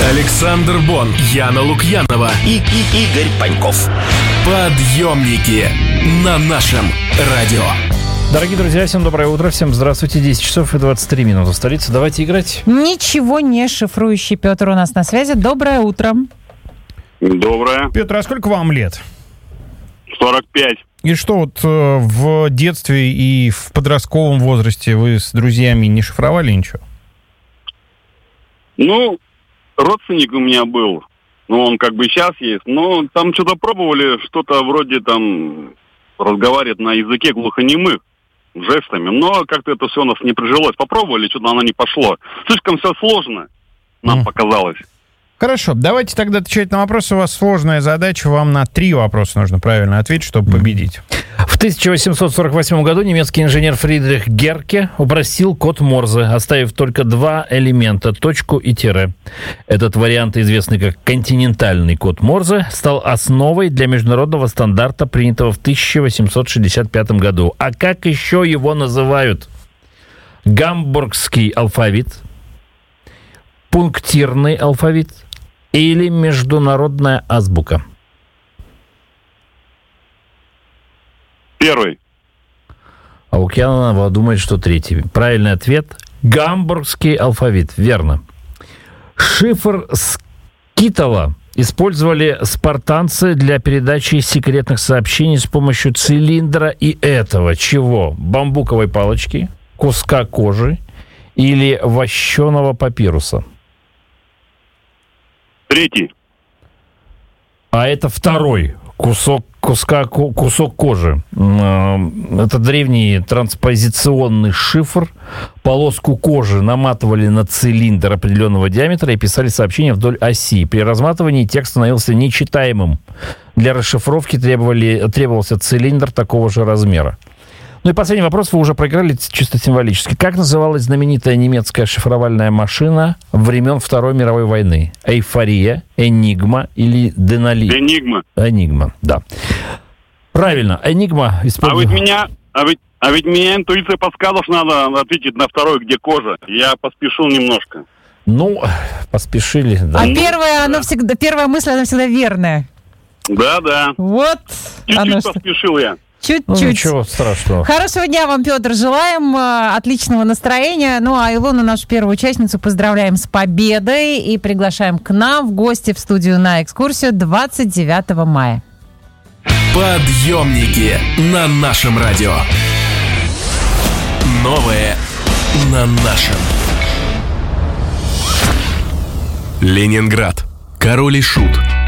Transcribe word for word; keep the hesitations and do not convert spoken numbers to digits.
Александр Бон, Яна Лукьянова и, и Игорь Паньков. Подъемники на нашем радио. Дорогие друзья, всем доброе утро, всем здравствуйте. десять часов и двадцать три минуты в столице. Давайте играть. Ничего не шифрующий Петр у нас на связи. Доброе утро. Доброе. Петр, а сколько вам лет? сорок пять. И что, вот э, в детстве и в подростковом возрасте вы с друзьями не шифровали ничего? Ну, родственник у меня был. Ну, он как бы сейчас есть. Но там что-то пробовали, что-то вроде там разговаривать на языке глухонемых, жестами. Но как-то это все у нас не прижилось. Попробовали, что-то оно не пошло. Слишком все сложно, нам mm. показалось. Хорошо, давайте тогда отвечать на вопросы. У вас сложная задача, вам на три вопроса нужно правильно ответить, чтобы победить. В тысяча восемьсот сорок восьмом году немецкий инженер Фридрих Герке упростил код Морзе, оставив только два элемента, точку и тире. Этот вариант, известный как континентальный код Морзе, стал основой для международного стандарта, принятого в тысяча восемьсот шестьдесят пятом году. А как еще его называют? Гамбургский алфавит, пунктирный алфавит или международная азбука? Первый. А Лукьянова думает, что третий. Правильный ответ – гамбургский алфавит. Верно. Шифр Скитова использовали спартанцы для передачи секретных сообщений с помощью цилиндра и этого чего? Бамбуковой палочки, куска кожи или вощеного папируса? Третий. А это второй кусок, куска, кусок кожи. Это древний транспозиционный шифр. Полоску кожи наматывали на цилиндр определенного диаметра и писали сообщения вдоль оси. При разматывании текст становился нечитаемым. Для расшифровки требовали, требовался цилиндр такого же размера. Ну и последний вопрос, вы уже проиграли чисто символически. Как называлась знаменитая немецкая шифровальная машина времен Второй мировой войны? Эйфория, Энигма или Денали? Энигма. Энигма, да. Правильно, Энигма использовала... А ведь меня, а ведь, а ведь меня интуиция подсказала, что надо ответить на второй, где кожа. Я поспешил немножко. Ну, поспешили, да. А первая, она всегда, первая мысль, она всегда верная. Да-да. Вот. Чуть-чуть оно поспешил я. Чуть-чуть. Ну, ничего страшного. Хорошего дня вам, Петр, желаем, э, отличного настроения. Ну, а Илону, нашу первую участницу, поздравляем с победой и приглашаем к нам в гости в студию на экскурсию двадцать девятого мая. Подъемники на нашем радио. Новое на нашем. Ленинград. Король и Шут.